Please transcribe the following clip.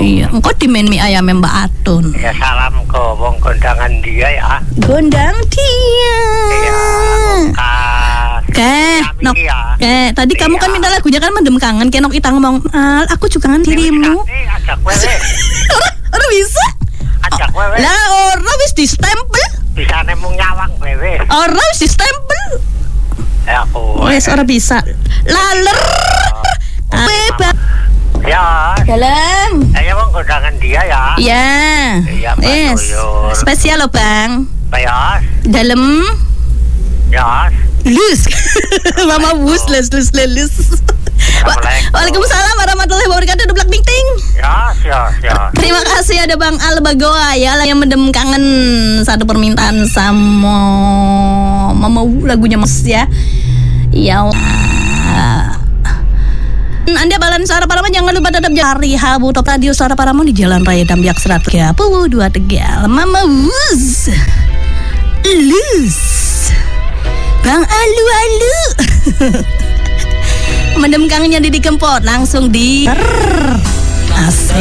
Iya, engko dimen mie ayam Mbak Atun. Ya salam ke wong kondangan dia ya. Gondang dia. Iya. Nok. Tadi kamu kan minta lagunya kan Mendem Kangen. Nok Ita ngomong, aku juga kangen dirimu. Ajak wewe. Ora bisa. Ajak wewe. Lah ora wis distempel. Bisa nemu nyawang wewe. Ora wis distempel. Ya aku. Wes ora bisa. Laler. Bebas. Ya. Dalam. Ya wong kondangan dia ya. Iya. Iya, spesial loh, Bang. Bayas. Dalam. Ya. Lus. Mama bus lus. Waalaikumsalam warahmatullahi wabarakatuh. Deblak ding ting. Ya. Terima kasih ada Bang Albagoa ya yang mendem kangen satu permintaan sama Mama lagunya Mas ya. Ya. Anda balan Suara Paramon, jangan lupa tetap cari Habu Top Radio Suara Paramon di Jalan Raya Dambiak 132 Tegal. Mama Wuz Lus Bang Alu mendem kangennya Didi Kempot langsung di asik.